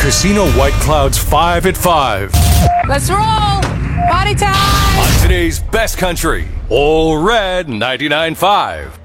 Casino White Clouds 5 at 5. Let's roll! Party time! On today's Best Country, All Red 99.5.